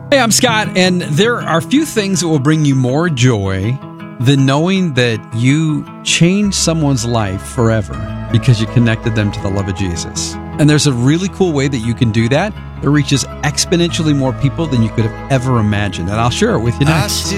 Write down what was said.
Hey, I'm Scott, and there are few things that will bring you more joy than knowing that you changed someone's life forever because you connected them to the love of Jesus. And there's a really cool way that you can do that reaches exponentially more people than you could have ever imagined. And I'll share it with you next.